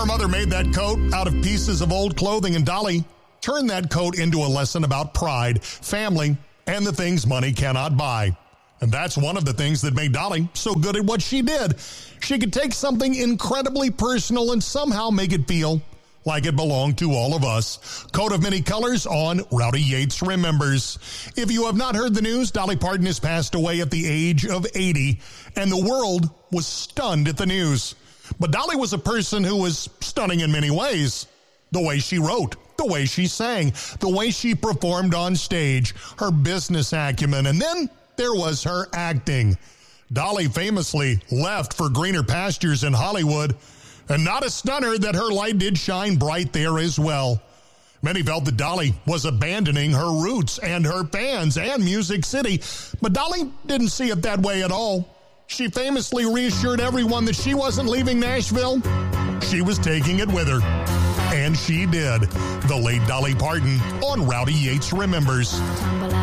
Her mother made that coat out of pieces of old clothing, and Dolly turned that coat into a lesson about pride, family, and the things money cannot buy. And that's one of the things that made Dolly so good at what she did. She could take something incredibly personal and somehow make it feel like it belonged to all of us. Coat of Many Colors on Rowdy Yates Remembers. If you have not heard the news, Dolly Parton has passed away at the age of 80, and the world was stunned at the news. But Dolly was a person who was stunning in many ways. The way she wrote, the way she sang, the way she performed on stage, her business acumen, and then there was her acting. Dolly famously left for greener pastures in Hollywood, and not a stunner that her light did shine bright there as well. Many felt that Dolly was abandoning her roots and her fans and Music City, but Dolly didn't see it that way at all. She famously reassured everyone that she wasn't leaving Nashville. She was taking it with her. And she did. The late Dolly Parton on Rowdy Yates Remembers.